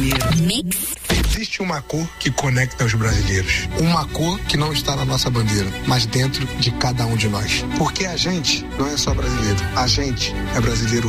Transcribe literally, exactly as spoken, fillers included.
brasileiro. Mix. Existe uma cor que conecta os brasileiros. Uma cor que não está na nossa bandeira, mas dentro de cada um de nós. Porque a gente não é só brasileiro. A gente é brasileiro